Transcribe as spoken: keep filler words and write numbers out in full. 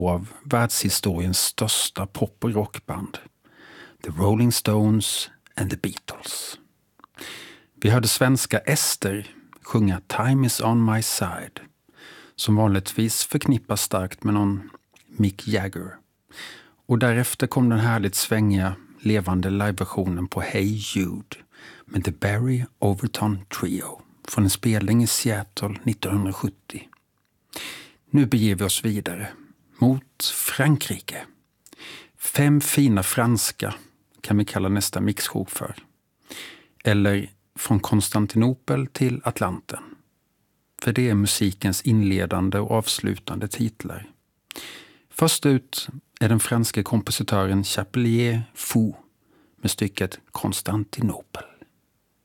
av världshistoriens största pop- och rockband, The Rolling Stones and the Beatles. Vi hörde svenska Ester sjunga Time is on my side, som vanligtvis förknippas starkt med någon Mick Jagger. Och därefter kom den härligt svängiga, levande liveversionen på Hey Jude med The Barry Overton Trio från en spelning i Seattle nittonhundrasjuttio. Nu beger vi oss vidare mot Frankrike. Fem fina franska kan vi kalla nästa mixshow för. Eller från Konstantinopel till Atlanten. För det är musikens inledande och avslutande titlar. Först ut är den franska kompositören Chapelier Fou med stycket Konstantinopel.